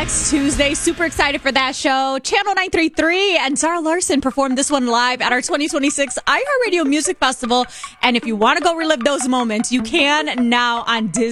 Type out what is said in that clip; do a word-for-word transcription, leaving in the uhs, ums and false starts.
next Tuesday. Super excited for that show. Channel nine three three and Zara Larsson performed this one live at our twenty twenty-six iHeartRadio Music Festival. And if you want to go relive those moments, you can now on Disney.